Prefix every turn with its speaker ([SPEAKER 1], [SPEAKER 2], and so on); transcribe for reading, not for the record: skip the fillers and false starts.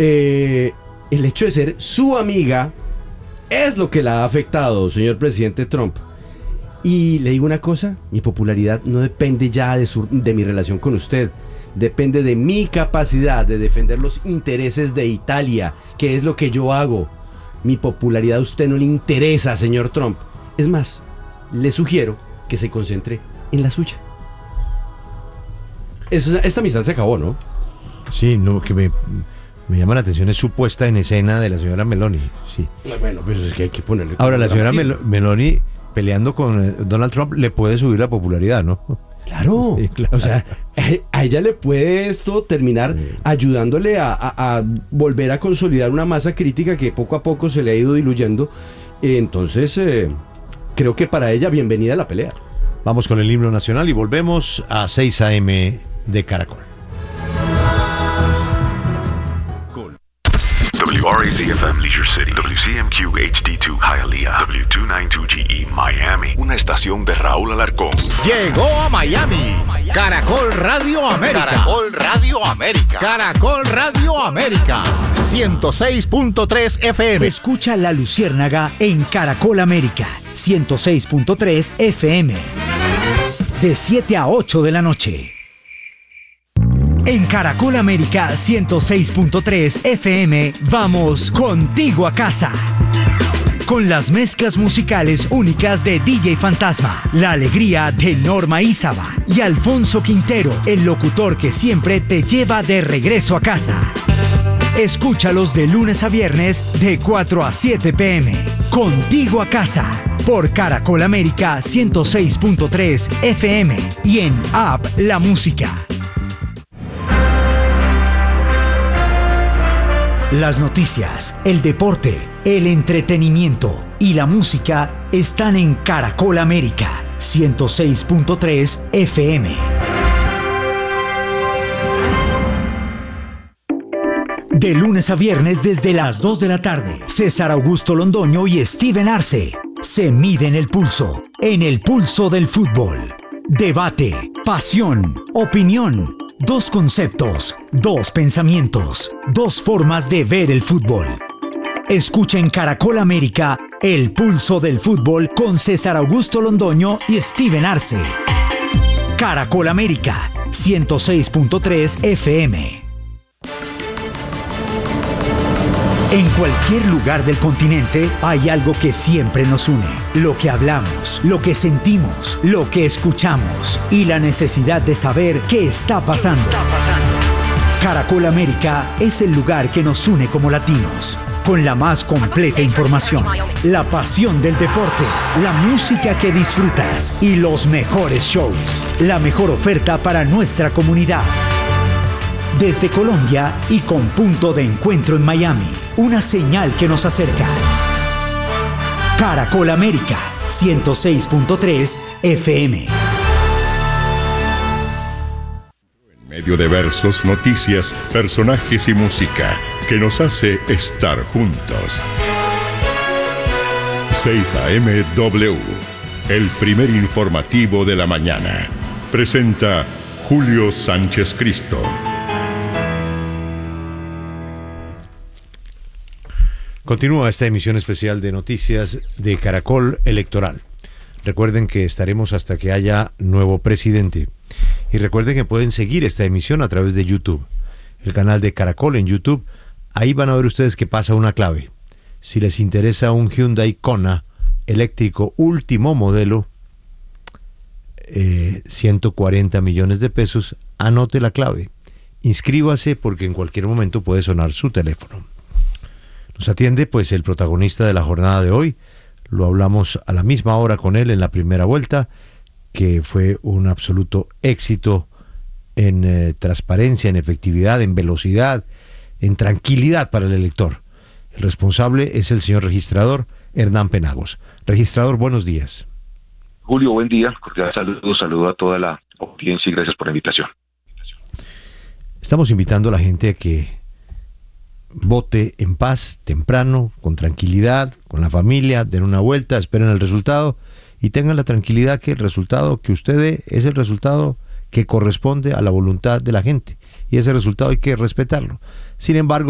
[SPEAKER 1] el hecho de ser su amiga es lo que la ha afectado, señor presidente Trump. Y le digo una cosa, mi popularidad no depende ya de mi relación con usted. Depende de mi capacidad de defender los intereses de Italia, que es lo que yo hago. Mi popularidad a usted no le interesa, señor Trump. Es más, le sugiero que se concentre en la suya. Esta amistad se acabó, ¿no?
[SPEAKER 2] Sí, no, que me llama la atención es su puesta en escena de la señora Meloni. Sí.
[SPEAKER 1] Bueno, pues es que hay que ponerle...
[SPEAKER 2] Ahora, la señora Meloni peleando con Donald Trump le puede subir la popularidad, ¿no?
[SPEAKER 1] Claro,
[SPEAKER 2] sí, claro.
[SPEAKER 1] O sea, a ella le puede esto terminar ayudándole a volver a consolidar una masa crítica que poco a poco se le ha ido diluyendo. Entonces, creo que para ella, bienvenida a la pelea.
[SPEAKER 2] Vamos con el himno nacional y volvemos a 6 a.m. de Caracol.
[SPEAKER 3] WRAC-FM Leisure City, WCMQ HD2 Hialeah, W292GE Miami. Una estación de Raúl Alarcón.
[SPEAKER 4] Llegó a Miami. Caracol Radio América.
[SPEAKER 3] Caracol Radio América.
[SPEAKER 4] Caracol Radio América. 106.3 FM.
[SPEAKER 5] Escucha La Luciérnaga en Caracol América. 106.3 FM. De 7 a 8 de la noche. En Caracol América 106.3 FM, vamos contigo a casa. Con las mezclas musicales únicas de DJ Fantasma, la alegría de Norma Ízaba y Alfonso Quintero, el locutor que siempre te lleva de regreso a casa. Escúchalos de lunes a viernes de 4 a 7 p.m. Contigo a casa, por Caracol América 106.3 FM y en App La Música. Las noticias, el deporte, el entretenimiento y la música están en Caracol América 106.3 FM. De lunes a viernes desde las 2 de la tarde, César Augusto Londoño y Steven Arce se miden el pulso en el pulso del fútbol. Debate, pasión, opinión. Dos conceptos, dos pensamientos, dos formas de ver el fútbol. Escucha en Caracol América el pulso del fútbol con César Augusto Londoño y Steven Arce. Caracol América 106.3 FM. En cualquier lugar del continente hay algo que siempre nos une. Lo que hablamos, lo que sentimos, lo que escuchamos y la necesidad de saber qué está pasando. Caracol América es el lugar que nos une como latinos, con la más completa información, la pasión del deporte, la música que disfrutas y los mejores shows, la mejor oferta para nuestra comunidad. Desde Colombia y con punto de encuentro en Miami, una señal que nos acerca. Caracol América 106.3 FM.
[SPEAKER 6] En medio de versos, noticias, personajes y música que nos hace estar juntos. 6 a.m. W, el primer informativo de la mañana. Presenta Julio Sánchez Cristo.
[SPEAKER 2] Continúa esta emisión especial de noticias de Caracol Electoral. Recuerden que estaremos hasta que haya nuevo presidente. Y recuerden que pueden seguir esta emisión a través de YouTube. El canal de Caracol en YouTube. Ahí van a ver ustedes que pasa una clave. Si les interesa un Hyundai Kona eléctrico último modelo, 140 millones de pesos, anote la clave. Inscríbase porque en cualquier momento puede sonar su teléfono. Nos atiende pues el protagonista de la jornada de hoy. Lo hablamos a la misma hora con él en la primera vuelta, que fue un absoluto éxito en transparencia, en efectividad, en velocidad, en tranquilidad para el elector. El responsable es el señor registrador Hernán Penagos. Registrador, buenos días.
[SPEAKER 7] Julio, buen día. Cordial saludo a toda la audiencia y gracias por la invitación.
[SPEAKER 2] Estamos invitando a la gente a que vote en paz, temprano, con tranquilidad, con la familia, den una vuelta, esperen el resultado y tengan la tranquilidad que el resultado que usted dé es el resultado que corresponde a la voluntad de la gente y ese resultado hay que respetarlo. Sin embargo,